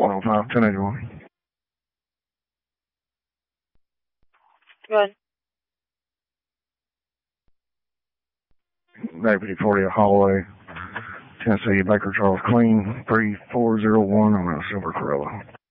105, 1081. Good. Deputy 40 Holloway, Tennessee, Baker Charles Clean, 3401 on a silver Corolla.